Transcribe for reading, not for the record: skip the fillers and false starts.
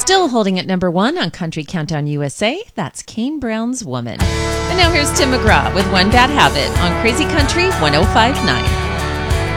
Still holding at number 1 on Country Countdown USA, that's Kane Brown's Woman. And now here's Tim McGraw with One Bad Habit on Crazy Country 105.9.